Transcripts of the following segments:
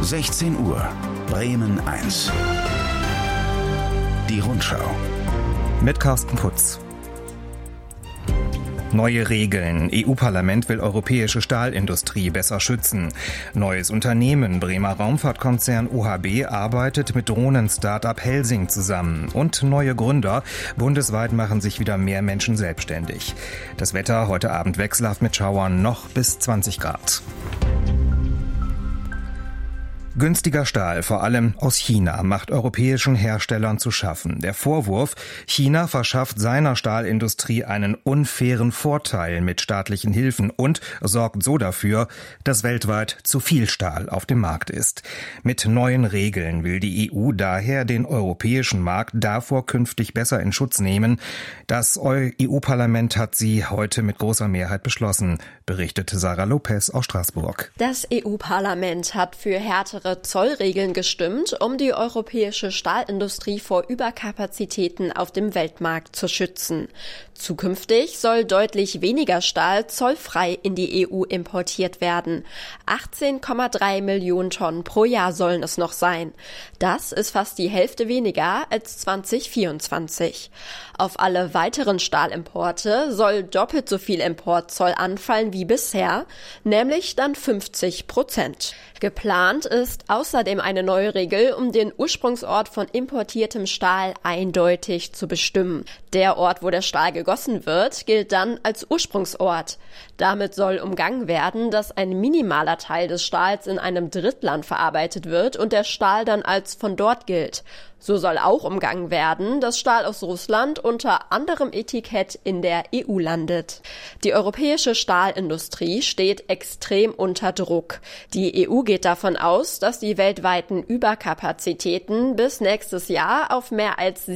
16 Uhr, Bremen 1. Die Rundschau. Mit Carsten Putz. Neue Regeln. EU-Parlament will europäische Stahlindustrie besser schützen. Neues Unternehmen. Bremer Raumfahrtkonzern OHB arbeitet mit Drohnen-Startup Helsing zusammen. Und neue Gründer. Bundesweit machen sich wieder mehr Menschen selbstständig. Das Wetter heute Abend wechselhaft mit Schauern, noch bis 20 Grad. Günstiger Stahl, vor allem aus China, macht europäischen Herstellern zu schaffen. Der Vorwurf, China verschafft seiner Stahlindustrie einen unfairen Vorteil mit staatlichen Hilfen und sorgt so dafür, dass weltweit zu viel Stahl auf dem Markt ist. Mit neuen Regeln will die EU daher den europäischen Markt davor künftig besser in Schutz nehmen. Das EU-Parlament hat sie heute mit großer Mehrheit beschlossen, berichtete Sarah Lopez aus Straßburg. Das EU-Parlament hat für härtere Zollregeln gestimmt, um die europäische Stahlindustrie vor Überkapazitäten auf dem Weltmarkt zu schützen. Zukünftig soll deutlich weniger Stahl zollfrei in die EU importiert werden. 18,3 Millionen Tonnen pro Jahr sollen es noch sein. Das ist fast die Hälfte weniger als 2024. Auf alle weiteren Stahlimporte soll doppelt so viel Importzoll anfallen wie bisher, nämlich dann 50%. Geplant ist außerdem eine neue Regel, um den Ursprungsort von importiertem Stahl eindeutig zu bestimmen. Der Ort, wo der Stahl gegossen wird, gilt dann als Ursprungsort. Damit soll umgangen werden, dass ein minimaler Teil des Stahls in einem Drittland verarbeitet wird und der Stahl dann als von dort gilt. So soll auch umgangen werden, dass Stahl aus Russland unter anderem Etikett in der EU landet. Die europäische Stahlindustrie steht extrem unter Druck. Die EU geht davon aus, dass die weltweiten Überkapazitäten bis nächstes Jahr auf mehr als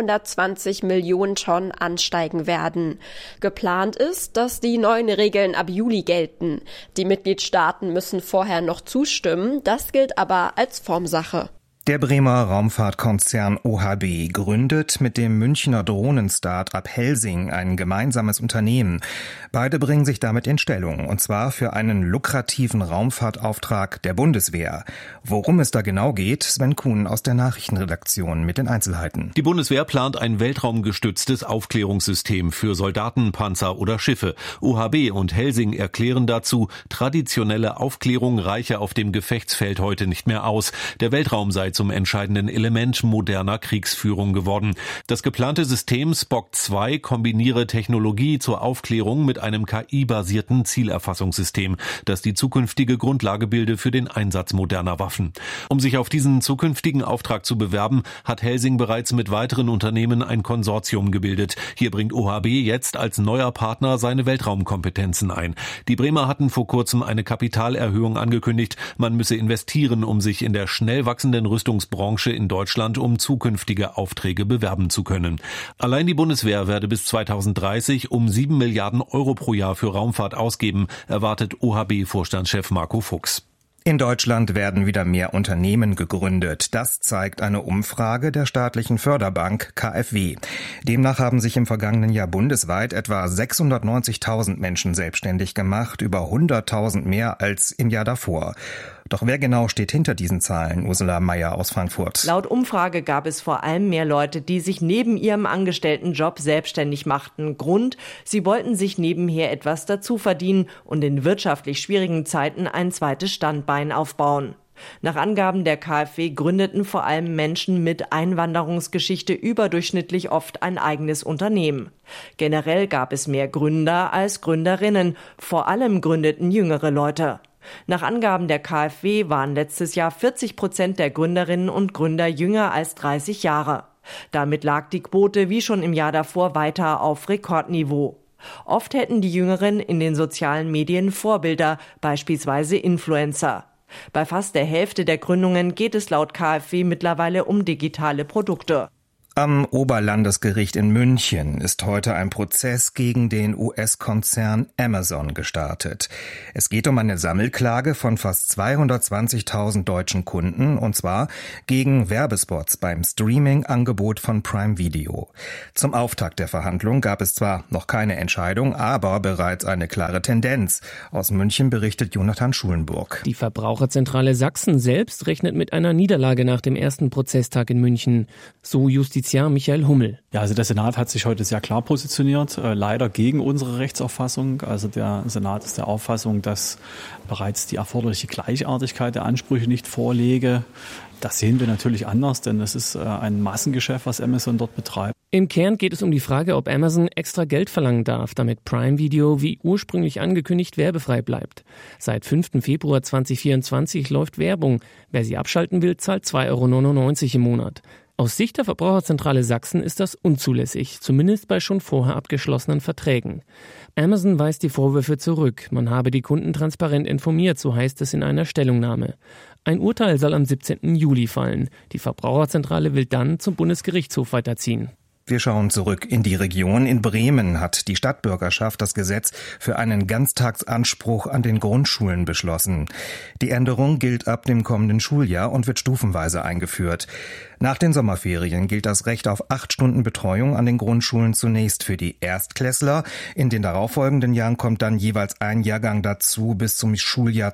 720 Millionen Tonnen ansteigen werden. Geplant ist, dass die neuen Regeln ab Juli gelten. Die Mitgliedstaaten müssen vorher noch zustimmen, das gilt aber als Formsache. Der Bremer Raumfahrtkonzern OHB gründet mit dem Münchner Drohnen-Startup Helsing ein gemeinsames Unternehmen. Beide bringen sich damit in Stellung, und zwar für einen lukrativen Raumfahrtauftrag der Bundeswehr. Worum es da genau geht, Sven Kuhn aus der Nachrichtenredaktion mit den Einzelheiten. Die Bundeswehr plant ein weltraumgestütztes Aufklärungssystem für Soldaten, Panzer oder Schiffe. OHB und Helsing erklären dazu, traditionelle Aufklärung reiche auf dem Gefechtsfeld heute nicht mehr aus. Der Weltraum sei zum entscheidenden Element moderner Kriegsführung geworden. Das geplante System Spock 2 kombiniere Technologie zur Aufklärung mit einem KI-basierten Zielerfassungssystem, das die zukünftige Grundlage bilde für den Einsatz moderner Waffen. Um sich auf diesen zukünftigen Auftrag zu bewerben, hat Helsing bereits mit weiteren Unternehmen ein Konsortium gebildet. Hier bringt OHB jetzt als neuer Partner seine Weltraumkompetenzen ein. Die Bremer hatten vor kurzem eine Kapitalerhöhung angekündigt. Man müsse investieren, um sich in der schnell wachsenden Rüstungsbranche in Deutschland um zukünftige Aufträge bewerben zu können. Allein die Bundeswehr werde bis 2030 um 7 Milliarden Euro pro Jahr für Raumfahrt ausgeben, erwartet OHB-Vorstandschef Marco Fuchs. In Deutschland werden wieder mehr Unternehmen gegründet. Das zeigt eine Umfrage der staatlichen Förderbank KfW. Demnach haben sich im vergangenen Jahr bundesweit etwa 690.000 Menschen selbstständig gemacht, über 100.000 mehr als im Jahr davor. Doch wer genau steht hinter diesen Zahlen? Ursula Meyer aus Frankfurt. Laut Umfrage gab es vor allem mehr Leute, die sich neben ihrem Angestelltenjob selbstständig machten. Grund: Sie wollten sich nebenher etwas dazu verdienen und in wirtschaftlich schwierigen Zeiten ein zweites Standbein aufbauen. Nach Angaben der KfW gründeten vor allem Menschen mit Einwanderungsgeschichte überdurchschnittlich oft ein eigenes Unternehmen. Generell gab es mehr Gründer als Gründerinnen. Vor allem gründeten jüngere Leute. Nach Angaben der KfW waren letztes Jahr 40% der Gründerinnen und Gründer jünger als 30 Jahre. Damit lag die Quote wie schon im Jahr davor weiter auf Rekordniveau. Oft hätten die Jüngeren in den sozialen Medien Vorbilder, beispielsweise Influencer. Bei fast der Hälfte der Gründungen geht es laut KfW mittlerweile um digitale Produkte. Am Oberlandesgericht in München ist heute ein Prozess gegen den US-Konzern Amazon gestartet. Es geht um eine Sammelklage von fast 220.000 deutschen Kunden, und zwar gegen Werbespots beim Streaming-Angebot von Prime Video. Zum Auftakt der Verhandlung gab es zwar noch keine Entscheidung, aber bereits eine klare Tendenz. Aus München berichtet Jonathan Schulenburg. Die Verbraucherzentrale Sachsen selbst rechnet mit einer Niederlage nach dem ersten Prozesstag in München. So Justiziar Michael Hummel. Ja, also der Senat hat sich heute sehr klar positioniert, leider gegen unsere Rechtsauffassung. Also der Senat ist der Auffassung, dass bereits die erforderliche Gleichartigkeit der Ansprüche nicht vorläge. Das sehen wir natürlich anders, denn es ist ein Massengeschäft, was Amazon dort betreibt. Im Kern geht es um die Frage, ob Amazon extra Geld verlangen darf, damit Prime Video wie ursprünglich angekündigt werbefrei bleibt. Seit 5. Februar 2024 läuft Werbung. Wer sie abschalten will, zahlt 2,99 € im Monat. Aus Sicht der Verbraucherzentrale Sachsen ist das unzulässig, zumindest bei schon vorher abgeschlossenen Verträgen. Amazon weist die Vorwürfe zurück. Man habe die Kunden transparent informiert, so heißt es in einer Stellungnahme. Ein Urteil soll am 17. Juli fallen. Die Verbraucherzentrale will dann zum Bundesgerichtshof weiterziehen. Wir schauen zurück in die Region. In Bremen hat die Stadtbürgerschaft das Gesetz für einen Ganztagsanspruch an den Grundschulen beschlossen. Die Änderung gilt ab dem kommenden Schuljahr und wird stufenweise eingeführt. Nach den Sommerferien gilt das Recht auf 8 Stunden Betreuung an den Grundschulen zunächst für die Erstklässler. In den darauffolgenden Jahren kommt dann jeweils ein Jahrgang dazu. Bis zum Schuljahr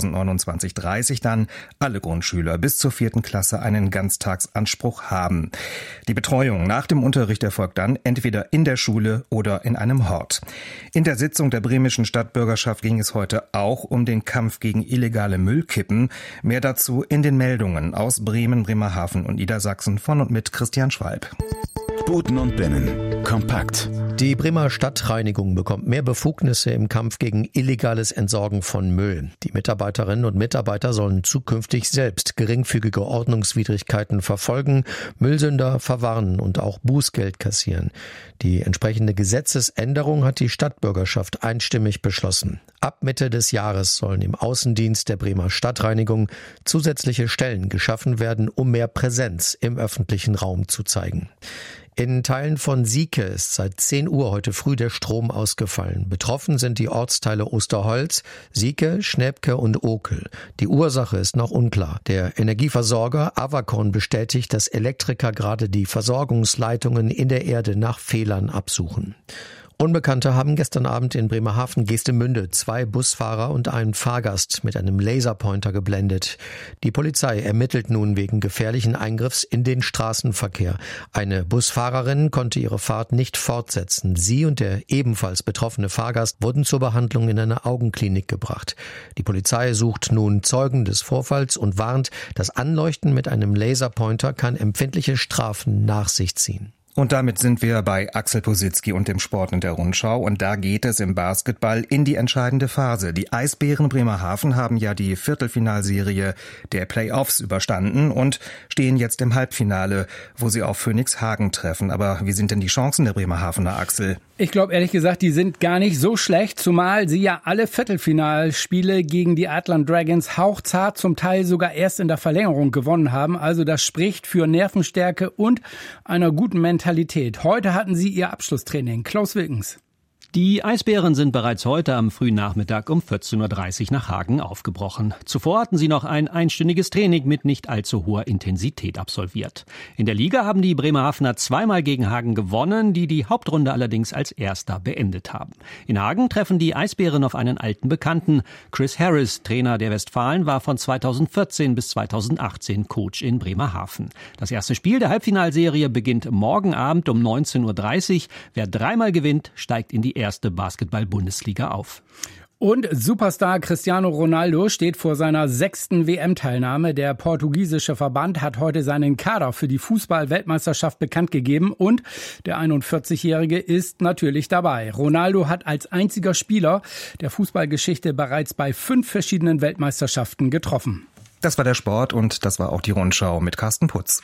2029/30 dann alle Grundschüler bis zur 4. Klasse einen Ganztagsanspruch haben. Die Betreuung nach dem Unterricht erfolgt dann entweder in der Schule oder in einem Hort. In der Sitzung der bremischen Stadtbürgerschaft ging es heute auch um den Kampf gegen illegale Müllkippen. Mehr dazu in den Meldungen aus Bremen, Bremerhaven und Niedersachsen von und mit Christian Schwalb. Buten und Binnen. Kompakt. Die Bremer Stadtreinigung bekommt mehr Befugnisse im Kampf gegen illegales Entsorgen von Müll. Die Mitarbeiterinnen und Mitarbeiter sollen zukünftig selbst geringfügige Ordnungswidrigkeiten verfolgen, Müllsünder verwarnen und auch Bußgeld kassieren. Die entsprechende Gesetzesänderung hat die Stadtbürgerschaft einstimmig beschlossen. Ab Mitte des Jahres sollen im Außendienst der Bremer Stadtreinigung zusätzliche Stellen geschaffen werden, um mehr Präsenz im öffentlichen Raum zu zeigen. In Teilen von Sieke ist seit 10 Uhr heute früh der Strom ausgefallen. Betroffen sind die Ortsteile Osterholz, Sieke, Schnäbke und Okel. Die Ursache ist noch unklar. Der Energieversorger Avacon bestätigt, dass Elektriker gerade die Versorgungsleitungen in der Erde nach Fehlern absuchen. Unbekannte haben gestern Abend in Bremerhaven-Geestemünde 2 Busfahrer und einen Fahrgast mit einem Laserpointer geblendet. Die Polizei ermittelt nun wegen gefährlichen Eingriffs in den Straßenverkehr. Eine Busfahrerin konnte ihre Fahrt nicht fortsetzen. Sie und der ebenfalls betroffene Fahrgast wurden zur Behandlung in eine Augenklinik gebracht. Die Polizei sucht nun Zeugen des Vorfalls und warnt, das Anleuchten mit einem Laserpointer kann empfindliche Strafen nach sich ziehen. Und damit sind wir bei Axel Positzky und dem Sport in der Rundschau. Und da geht es im Basketball in die entscheidende Phase. Die Eisbären Bremerhaven haben ja die Viertelfinalserie der Playoffs überstanden und stehen jetzt im Halbfinale, wo sie auf Phoenix Hagen treffen. Aber wie sind denn die Chancen der Bremerhavener, Axel? Ich glaube ehrlich gesagt, die sind gar nicht so schlecht, zumal sie ja alle Viertelfinalspiele gegen die Atlant Dragons hauchzart, zum Teil sogar erst in der Verlängerung gewonnen haben. Also das spricht für Nervenstärke und einer guten Mentalität. Heute hatten sie ihr Abschlusstraining. Klaus Wilkens. Die Eisbären sind bereits heute am frühen Nachmittag um 14.30 Uhr nach Hagen aufgebrochen. Zuvor hatten sie noch ein einstündiges Training mit nicht allzu hoher Intensität absolviert. In der Liga haben die Bremerhavener zweimal gegen Hagen gewonnen, die Hauptrunde allerdings als Erster beendet haben. In Hagen treffen die Eisbären auf einen alten Bekannten. Chris Harris, Trainer der Westfalen, war von 2014 bis 2018 Coach in Bremerhaven. Das erste Spiel der Halbfinalserie beginnt morgen Abend um 19.30 Uhr. Wer 3-mal gewinnt, steigt in die erste Basketball-Bundesliga auf. Und Superstar Cristiano Ronaldo steht vor seiner 6. WM-Teilnahme. Der portugiesische Verband hat heute seinen Kader für die Fußball-Weltmeisterschaft bekannt gegeben und der 41-Jährige ist natürlich dabei. Ronaldo hat als einziger Spieler der Fußballgeschichte bereits bei 5 verschiedenen Weltmeisterschaften getroffen. Das war der Sport und das war auch die Rundschau mit Carsten Putz.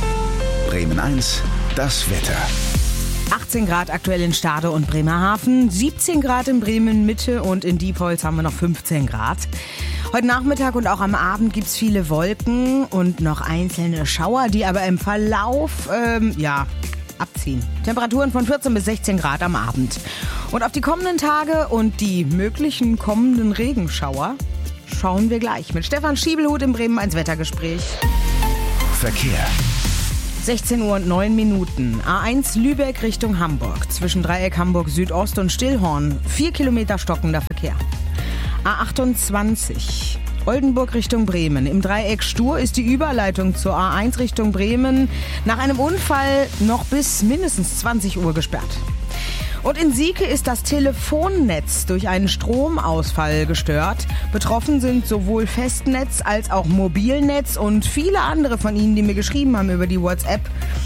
Bremen 1, das Wetter. 18 Grad aktuell in Stade und Bremerhaven, 17 Grad in Bremen Mitte und in Diepholz haben wir noch 15 Grad. Heute Nachmittag und auch am Abend gibt's viele Wolken und noch einzelne Schauer, die aber im Verlauf, abziehen. Temperaturen von 14 bis 16 Grad am Abend. Und auf die kommenden Tage und die möglichen kommenden Regenschauer schauen wir gleich mit Stefan Schiebelhut im Bremen 1 Wettergespräch. Verkehr. 16 Uhr und 9 Minuten. A1 Lübeck Richtung Hamburg. Zwischen Dreieck Hamburg Südost und Stillhorn. 4 Kilometer stockender Verkehr. A28 Oldenburg Richtung Bremen. Im Dreieck Stur ist die Überleitung zur A1 Richtung Bremen nach einem Unfall noch bis mindestens 20 Uhr gesperrt. Und in Sieke ist das Telefonnetz durch einen Stromausfall gestört. Betroffen sind sowohl Festnetz als auch Mobilnetz und viele andere von Ihnen, die mir geschrieben haben über die WhatsApp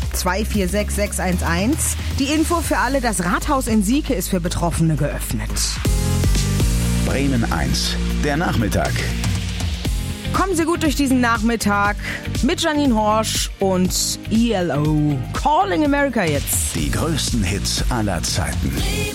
246611. Die Info für alle, das Rathaus in Sieke ist für Betroffene geöffnet. Bremen 1, der Nachmittag. Kommen Sie gut durch diesen Nachmittag mit Janine Horsch und ELO. Calling America jetzt. Die größten Hits aller Zeiten.